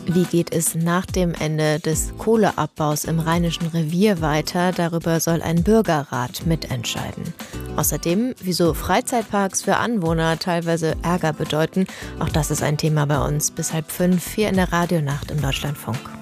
Wie geht es nach dem Ende des Kohleabbaus im Rheinischen Revier weiter? Darüber soll ein Bürgerrat mitentscheiden. Außerdem, wieso Freizeitparks für Anwohner teilweise Ärger bedeuten. Auch das ist ein Thema bei uns bis 4:30 hier in der Radionacht im Deutschlandfunk.